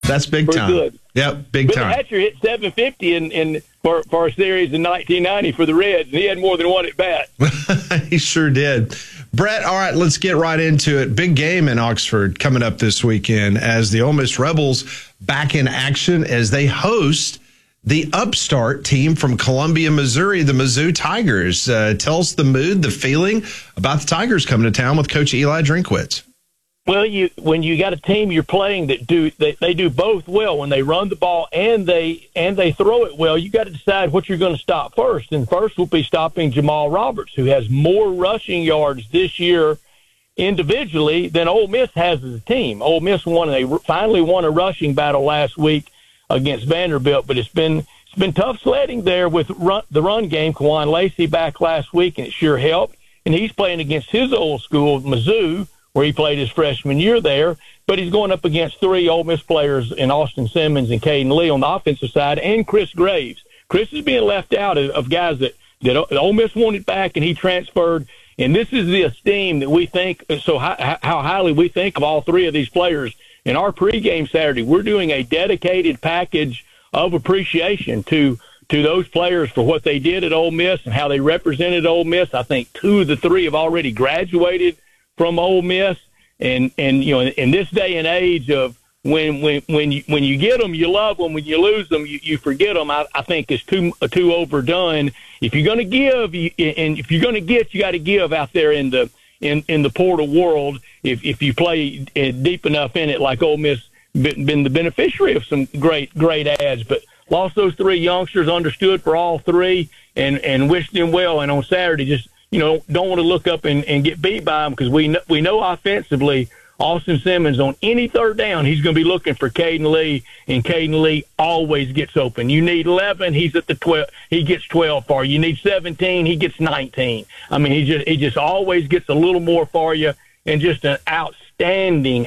That's big time. Good. Yep, big time. Billy Hatcher hit 750 for a series in 1990 for the Reds, and he had more than one at bat. He sure did. Brett, all right, let's get right into it. Big game in Oxford coming up this weekend as the Ole Miss Rebels back in action as they host the upstart team from Columbia, Missouri, the Mizzou Tigers. Tell us the mood, the feeling about the Tigers coming to town with Coach Eli Drinkwitz. Well, when you got a team you're playing that they do both well, when they run the ball and they throw it well, you got to decide what you're going to stop first. And first will be stopping Jamal Roberts, who has more rushing yards this year individually than Ole Miss has as a team. Ole Miss finally won a rushing battle last week against Vanderbilt, but it's been tough sledding there with the run game. Kawan Lacey back last week, and it sure helped. And he's playing against his old school, Mizzou, where he played his freshman year there, but he's going up against three Ole Miss players in Austin Simmons and Caden Lee on the offensive side, and Chris Graves. Chris is being left out of guys that Ole Miss wanted back, and he transferred. And this is the esteem that we think, so how highly we think of all three of these players. In our pregame Saturday, we're doing a dedicated package of appreciation to those players for what they did at Ole Miss and how they represented Ole Miss. I think two of the three have already graduated from Ole Miss, and you know, in this day and age of when you get them, you love them. When you lose them, you forget them. I think it's too overdone. If you're going to give, and if you're going to get, you got to give out there in the portal world. If you play deep enough in it, like Ole Miss, been the beneficiary of some great ads, but lost those three youngsters, understood for all three, and wished them well. And on Saturday, just don't want to look up and get beat by them, because we know offensively, Austin Simmons on any third down, he's going to be looking for Caden Lee, and Caden Lee always gets open. You need 11, he's at the 12, he gets 12 for you. You need 17, he gets 19. I mean, he just always gets a little more for you, and just an outstanding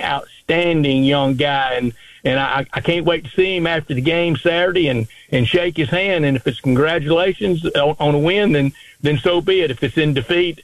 young guy. And I can't wait to see him after the game Saturday and shake his hand. And if it's congratulations on a win, then so be it. If it's in defeat,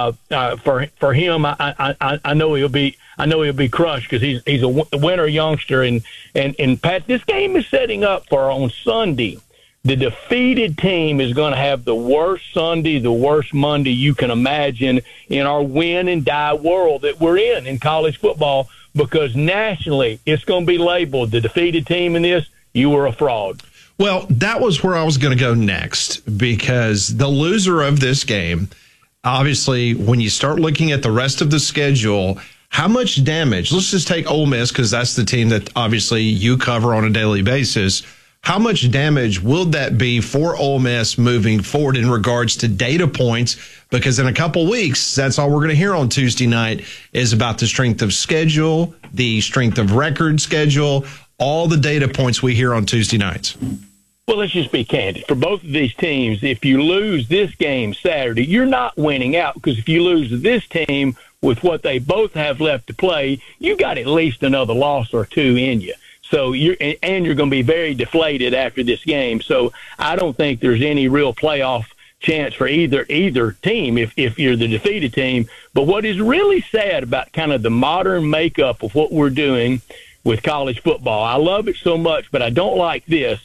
for him, I know he'll be crushed, because he's a winner youngster. And Pat, this game is setting up for on Sunday. The defeated team is going to have the worst Sunday, the worst Monday you can imagine in our win and die world that we're in college football, because nationally it's going to be labeled, the defeated team in this, you were a fraud. Well, that was where I was going to go next, because the loser of this game, obviously, when you start looking at the rest of the schedule, how much damage, let's just take Ole Miss, because that's the team that obviously you cover on a daily basis. How much damage will that be for Ole Miss moving forward in regards to data points? Because in a couple weeks, that's all we're going to hear on Tuesday night is about the strength of schedule, the strength of record schedule, all the data points we hear on Tuesday nights. Well, let's just be candid. For both of these teams, if you lose this game Saturday, you're not winning out, because if you lose this team with what they both have left to play, you got at least another loss or two in you. So you're going to be very deflated after this game. So I don't think there's any real playoff chance for either team if you're the defeated team. But what is really sad about kind of the modern makeup of what we're doing with college football, I love it so much, but I don't like this.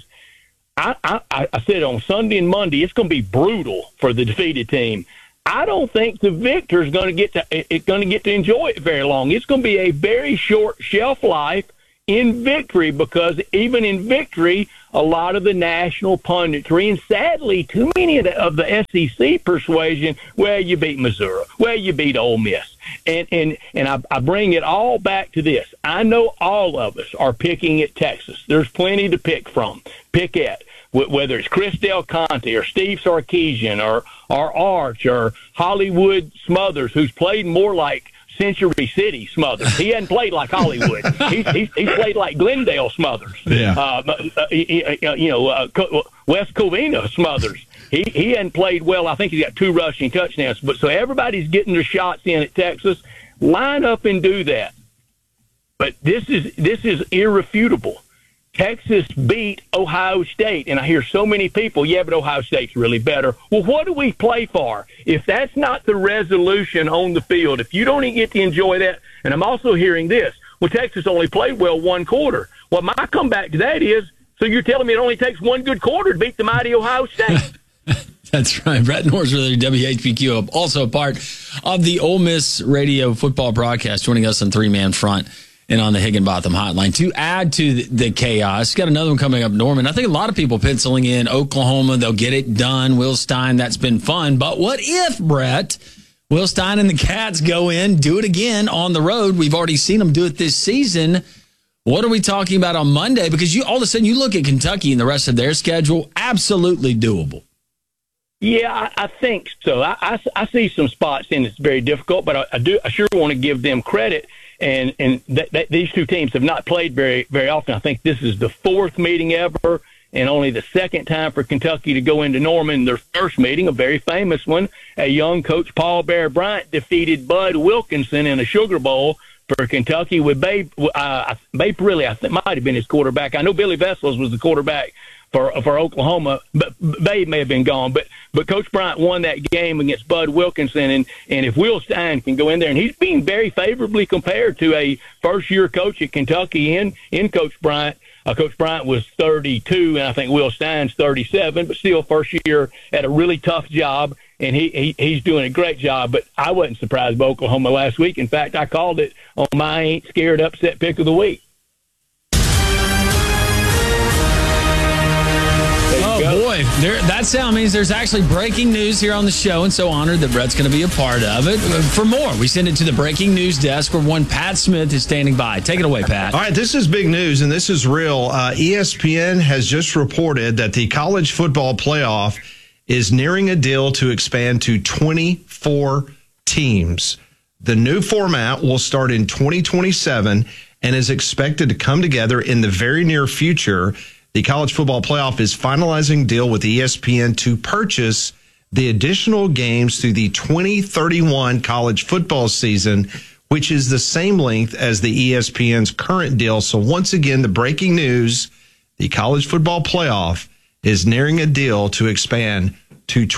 I said on Sunday and Monday, it's going to be brutal for the defeated team. I don't think the victor is going to get to enjoy it very long. It's going to be a very short shelf life in victory, because even in victory, a lot of the national punditry, and sadly too many of the SEC persuasion, well, you beat Missouri, well, you beat Ole Miss. And I bring it all back to this. I know all of us are picking at Texas. There's plenty to pick at, whether it's Chris Del Conte or Steve Sarkisian or Arch or Hollywood Smothers, who's played more like Century City Smothers. He hadn't played like Hollywood. He's played like Glendale Smothers. Yeah. West Covina Smothers. He hadn't played well. I think he's got 2 rushing touchdowns. But so everybody's getting their shots in at Texas. Line up and do that. But this is irrefutable. Texas beat Ohio State, and I hear so many people, yeah, but Ohio State's really better. Well, what do we play for? If that's not the resolution on the field, if you don't even get to enjoy that, and I'm also hearing this, well, Texas only played well one quarter. Well, my comeback to that is, so you're telling me it only takes one good quarter to beat the mighty Ohio State? That's right. Brett Norsworthy, WHBQ, also a part of the Ole Miss radio football broadcast, joining us on Three-Man Front and on the Higginbotham Hotline. To add to the chaos, got another one coming up, Norman. I think a lot of people penciling in Oklahoma. They'll get it done. Will Stein, that's been fun. But what if, Brett, Will Stein and the Cats go in, do it again on the road? We've already seen them do it this season. What are we talking about on Monday? Because all of a sudden you look at Kentucky and the rest of their schedule, absolutely doable. Yeah, I think so. I see some spots in it's very difficult, but I sure want to give them credit. And these two teams have not played very, very often. I think this is the fourth meeting ever, and only the second time for Kentucky to go into Norman. Their first meeting, a very famous one, a young coach, Paul Bear Bryant, defeated Bud Wilkinson in a Sugar Bowl for Kentucky with Babe. Babe really, I think, might have been his quarterback. I know Billy Vessels was the quarterback for Oklahoma, but Babe may have been gone. But Coach Bryant won that game against Bud Wilkinson, and if Will Stein can go in there, and he's being very favorably compared to a first-year coach at Kentucky in Coach Bryant. Coach Bryant was 32, and I think Will Stein's 37, but still first year at a really tough job, and he's doing a great job. But I wasn't surprised by Oklahoma last week. In fact, I called it on my Ain't Scared upset pick of the week. Boy, that sound means there's actually breaking news here on the show, and so honored that Brett's going to be a part of it. For more, we send it to the breaking news desk where one Pat Smith is standing by. Take it away, Pat. All right, this is big news, and this is real. ESPN has just reported that the college football playoff is nearing a deal to expand to 24 teams. The new format will start in 2027 and is expected to come together in the very near future. The college football playoff is finalizing a deal with ESPN to purchase the additional games through the 2031 college football season, which is the same length as the ESPN's current deal. So once again, the breaking news, the college football playoff is nearing a deal to expand to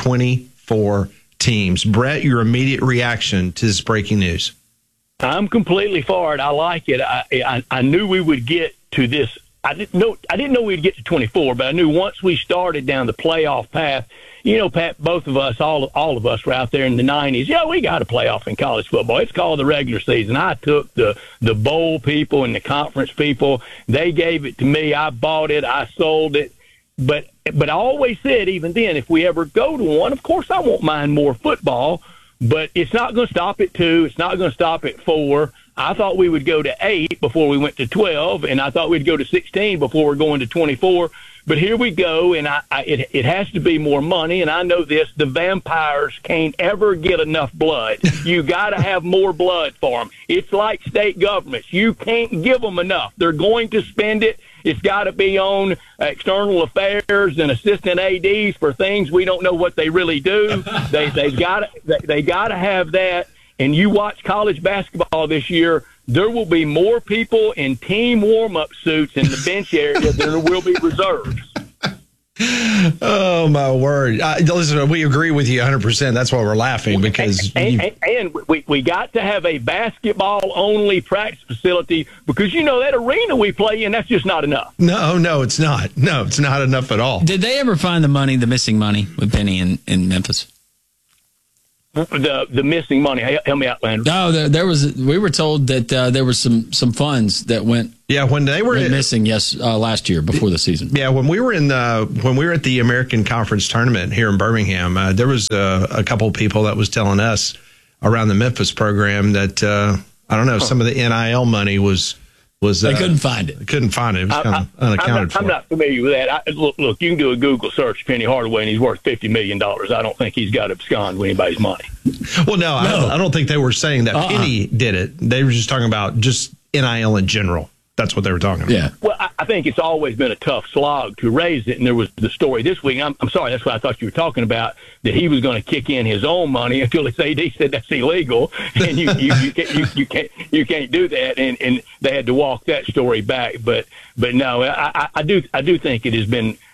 24 teams. Brett, your immediate reaction to this breaking news? I'm completely for it. I like it. I knew we would get to this. I didn't know we'd get to 24, but I knew once we started down the playoff path, you know, Pat, both of us, all of us were out there in the 90s. Yeah, we got a playoff in college football. It's called the regular season. I took the bowl people and the conference people. They gave it to me. I bought it. I sold it. But I always said, even then, if we ever go to one, of course I won't mind more football, but it's not going to stop at 2. It's not going to stop at 4. I thought we would go to 8 before we went to 12, and I thought we'd go to 16 before we're going to 24. But here we go, and it has to be more money, and I know this. The vampires can't ever get enough blood. You got to have more blood for them. It's like state governments. You can't give them enough. They're going to spend it. It's got to be on external affairs and assistant ADs for things we don't know what they really do. They got to have that. And you watch college basketball this year, there will be more people in team warm-up suits in the bench area than there will be reserves. Oh, my word. Listen, we agree with you 100%. That's why we're laughing. Because and we got to have a basketball-only practice facility because, you know, that arena we play in, that's just not enough. No, it's not. No, it's not enough at all. Did they ever find the missing money with Penny in Memphis? The missing money. Help me out, Landry. No, we were told that there was some funds that went. Yeah, when they were missing. Yes, last year before the season. Yeah, when we were at the American Conference tournament here in Birmingham, there was a couple of people that was telling us around the Memphis program that I don't know, some of the NIL money was. They couldn't find it. Couldn't find it. It was kind of unaccounted for. I'm not familiar with that. Look, you can do a Google search, Penny Hardaway, and he's worth $50 million. I don't think he's got to abscond with anybody's money. Well, no. I don't think they were saying that Penny did it. They were just talking about just NIL in general. That's what they were talking about. Yeah. Well, I think it's always been a tough slog to raise it, and there was the story this week. I'm sorry, that's what I thought you were talking about, that he was going to kick in his own money until his AD said that's illegal, and you can't do that, and they had to walk that story back. But no, I do think it has been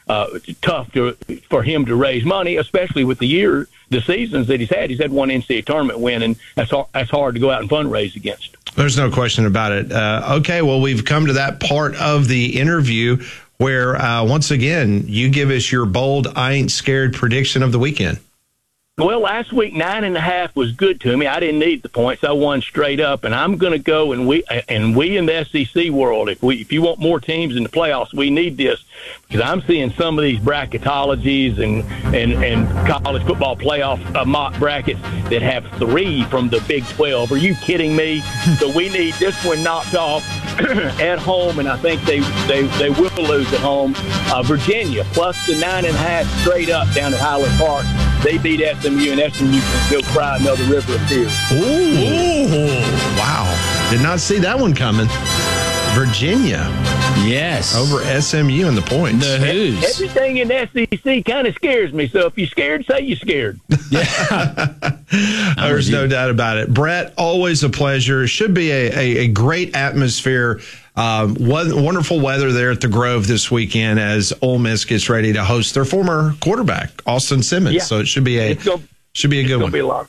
tough for him to raise money, especially with the seasons that he's had. He's had one NCAA tournament win, and that's hard to go out and fundraise against. There's no question about it. Okay, well, we've come to that part of the interview where, once again, you give us your bold, I ain't scared prediction of the weekend. Well, last week 9.5 was good to me. I didn't need the points. I won straight up, and I'm going to go. And we in the SEC world, if you want more teams in the playoffs, we need this, because I'm seeing some of these bracketologies and college football playoff mock brackets that have 3 from the Big 12. Are you kidding me? So we need this one knocked off at home, and I think they will lose at home. Virginia plus the 9.5 straight up down at Highland Park. They beat SMU, and SMU can go cry another river of tears. Ooh, wow. Did not see that one coming. Virginia. Yes. Over SMU in the points. The Who's. Everything in SEC kind of scares me. So if you're scared, say you're scared. Yeah. There's no doubt about it. Brett, always a pleasure. Should be a great atmosphere. Wonderful weather there at the Grove this weekend as Ole Miss gets ready to host their former quarterback, Austin Simmons. Yeah. So it should be a good one. It's going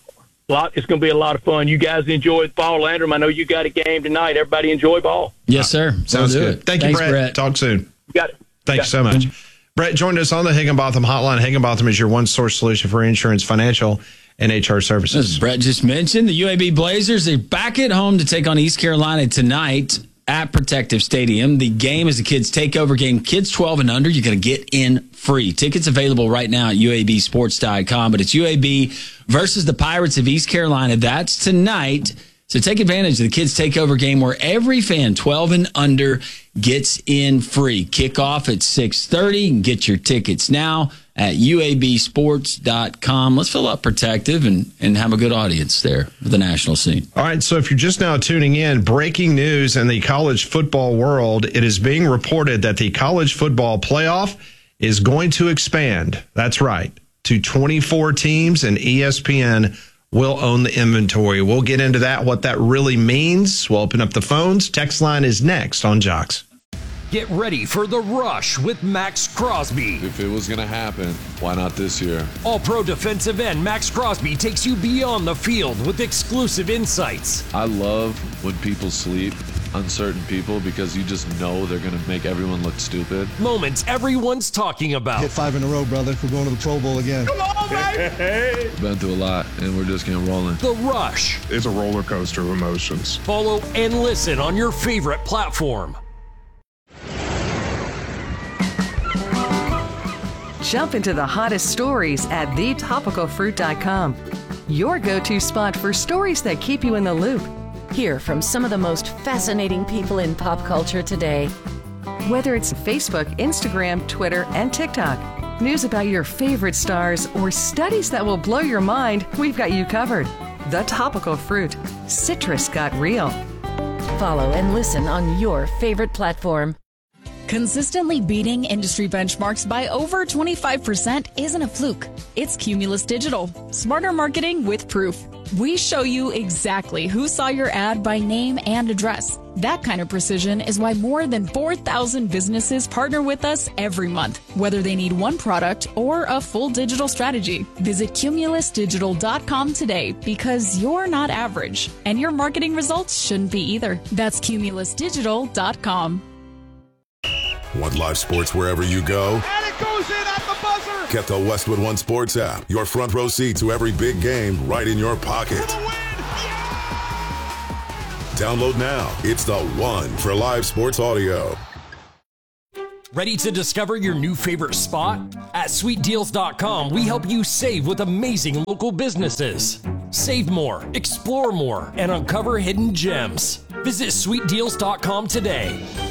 to be a lot of fun. You guys enjoy ball, Landrum. I know you got a game tonight. Everybody enjoy ball. Yes, sir. Sounds good. Thanks, Brett. Talk soon. You got it. Thank you so much. Brett joined us on the Higginbotham Hotline. Higginbotham is your one-source solution for insurance, financial, and HR services. As Brett just mentioned, the UAB Blazers, they're back at home to take on East Carolina tonight at Protective Stadium. The game is a kids takeover game. Kids 12 and under, you're going to get in free. Tickets available right now at UABsports.com, but it's UAB versus the Pirates of East Carolina. That's tonight. So take advantage of the kids takeover game where every fan 12 and under gets in free. Kickoff at 6:30. You can get your tickets now at UABsports.com. Let's fill up Protective and have a good audience there for the national scene. All right, so if you're just now tuning in, breaking news in the college football world, it is being reported that the college football playoff is going to expand. That's right, to 24 teams, and ESPN will own the inventory. We'll get into that, what that really means. We'll open up the phones. Text line is next on Jocks. Get ready for The Rush with Max Crosby. If it was going to happen, why not this year? All-pro defensive end Max Crosby takes you beyond the field with exclusive insights. I love when people sleep, uncertain people, because you just know they're going to make everyone look stupid. Moments everyone's talking about. Hit 5 in a row, brother. We're going to the Pro Bowl again. Come on, baby! Been through a lot, and we're just getting rolling. The Rush. It's a roller coaster of emotions. Follow and listen on your favorite platform. Jump into the hottest stories at thetopicalfruit.com. Your go-to spot for stories that keep you in the loop. Hear from some of the most fascinating people in pop culture today. Whether it's Facebook, Instagram, Twitter, and TikTok, news about your favorite stars, or studies that will blow your mind, we've got you covered. The Topical Fruit. Citrus got real. Follow and listen on your favorite platform. Consistently beating industry benchmarks by over 25% isn't a fluke. It's Cumulus Digital. Smarter marketing with proof. We show you exactly who saw your ad by name and address. That kind of precision is why more than 4,000 businesses partner with us every month, whether they need one product or a full digital strategy. Visit cumulusdigital.com today, because you're not average, and your marketing results shouldn't be either. That's cumulusdigital.com. Want live sports wherever you go? And it goes in at the buzzer! Get the Westwood One Sports app. Your front row seat to every big game right in your pocket. For the win! Yeah! Download now. It's the one for live sports audio. Ready to discover your new favorite spot? At SweetDeals.com, we help you save with amazing local businesses. Save more, explore more, and uncover hidden gems. Visit SweetDeals.com today.